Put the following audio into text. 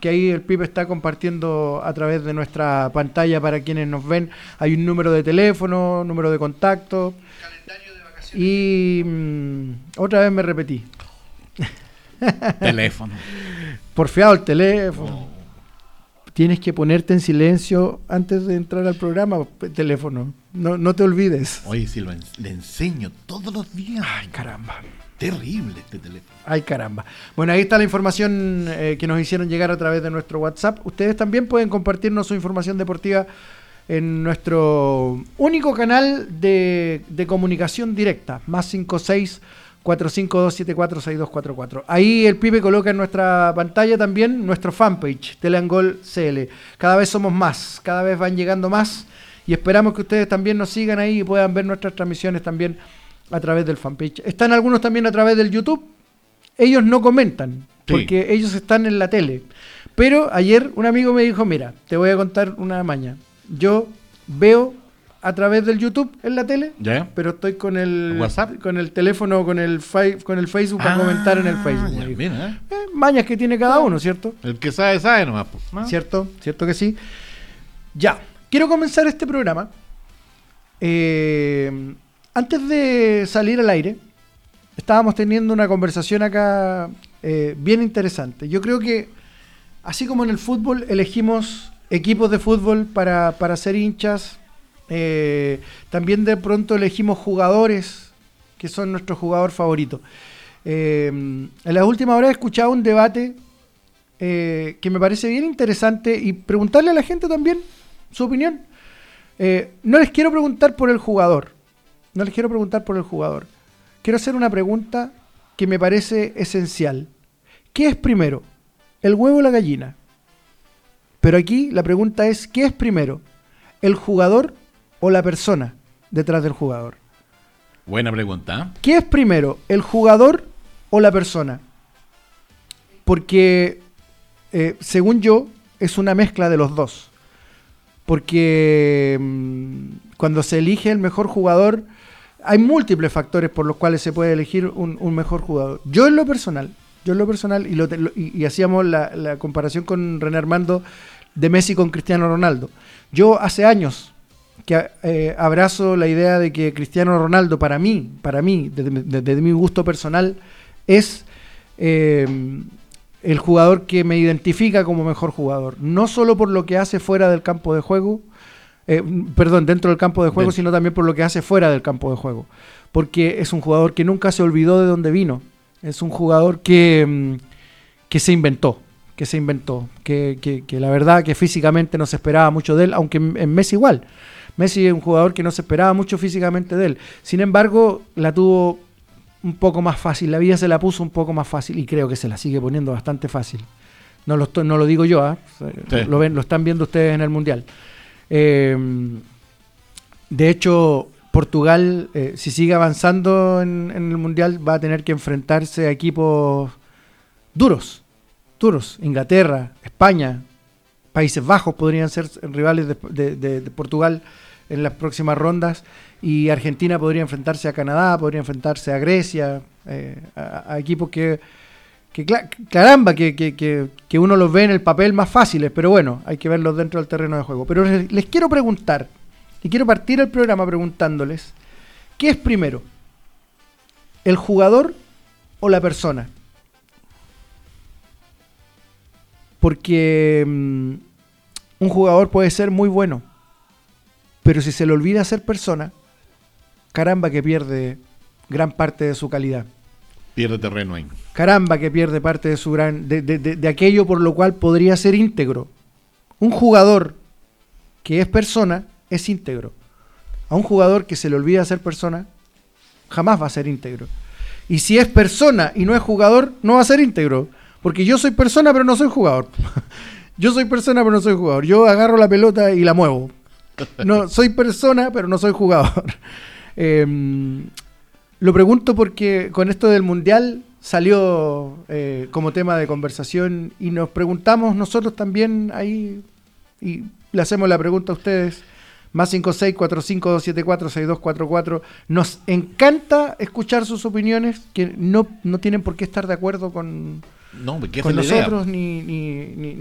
que ahí el Pipe está compartiendo a través de nuestra pantalla para quienes nos ven. Hay un número de teléfono, número de contacto. Calendario de vacaciones. Y otra vez me repetí. Teléfono. Porfiado el teléfono. Tienes que ponerte en silencio antes de entrar al programa, teléfono. No te olvides. Oye, si le enseño todos los días. Ay, caramba. Terrible este teléfono. Ay, caramba. Bueno, ahí está la información que nos hicieron llegar a través de nuestro WhatsApp. Ustedes también pueden compartirnos su información deportiva en nuestro único canal de comunicación directa, +56 452746244. Ahí el Pipe coloca en nuestra pantalla también nuestro fanpage, Teleangol CL. Cada vez somos más, cada vez van llegando más y esperamos que ustedes también nos sigan ahí y puedan ver nuestras transmisiones también a través del fanpage. Están algunos también a través del YouTube. Ellos no comentan, porque ellos están en la tele. Pero ayer un amigo me dijo, mira, te voy a contar una maña. Yo veo a través del YouTube en la tele, pero estoy con el WhatsApp, con el teléfono, con el Facebook para comentar en el Facebook. Mira, mañas que tiene cada uno, ¿cierto? El que sabe nomás. ¿No? ¿Cierto? ¿Cierto que sí? Ya, quiero comenzar este programa. Antes de salir al aire, estábamos teniendo una conversación acá bien interesante. Yo creo que, así como en el fútbol elegimos equipos de fútbol para ser hinchas, también de pronto elegimos jugadores que son nuestro jugador favorito. En las últimas horas he escuchado un debate que me parece bien interesante y preguntarle a la gente también su opinión. No les quiero preguntar por el jugador. Quiero hacer una pregunta que me parece esencial. ¿Qué es primero? ¿El huevo o la gallina? Pero aquí la pregunta es, ¿qué es primero? ¿El jugador o la persona detrás del jugador? Buena pregunta. ¿Qué es primero? ¿El jugador o la persona? Porque, según yo, es una mezcla de los dos. Porque cuando se elige el mejor jugador, hay múltiples factores por los cuales se puede elegir un mejor jugador. Yo en lo personal, y hacíamos la comparación con René Armando de Messi con Cristiano Ronaldo. Yo hace años que abrazo la idea de que Cristiano Ronaldo, para mí, desde mi gusto personal, es el jugador que me identifica como mejor jugador. No solo por lo que hace fuera del campo de juego, dentro del campo de juego, sino también por lo que hace fuera del campo de juego. Porque es un jugador que nunca se olvidó de dónde vino. Es un jugador que se inventó. Que la verdad que físicamente no se esperaba mucho de él, aunque en Messi igual. Messi es un jugador que no se esperaba mucho físicamente de él. Sin embargo, la tuvo un poco más fácil. La vida se la puso un poco más fácil y creo que se la sigue poniendo bastante fácil. No lo digo yo, sí. Lo están viendo ustedes en el Mundial. De hecho, Portugal, si sigue avanzando en el Mundial, va a tener que enfrentarse a equipos duros. Inglaterra, España, Países Bajos podrían ser rivales de Portugal en las próximas rondas, y Argentina podría enfrentarse a Canadá, podría enfrentarse a Grecia, a equipos que uno los ve en el papel más fáciles, pero bueno, hay que verlos dentro del terreno de juego. Pero les quiero preguntar, y quiero partir el programa preguntándoles, ¿qué es primero? ¿El jugador o la persona? Porque un jugador puede ser muy bueno, pero si se le olvida ser persona, caramba que pierde gran parte de su calidad. Pierde terreno ahí. Caramba que pierde parte de su de aquello por lo cual podría ser íntegro. Un jugador que es persona es íntegro. A un jugador que se le olvida ser persona, jamás va a ser íntegro. Y si es persona y no es jugador, no va a ser íntegro. Porque yo soy persona pero no soy jugador. Yo soy persona pero no soy jugador. Yo agarro la pelota y la muevo. No, soy persona pero no soy jugador. Lo pregunto porque con esto del Mundial salió como tema de conversación y nos preguntamos nosotros también ahí, y le hacemos la pregunta a ustedes. +56 45274 6244. Nos encanta escuchar sus opiniones, que no tienen por qué estar de acuerdo con nosotros, ni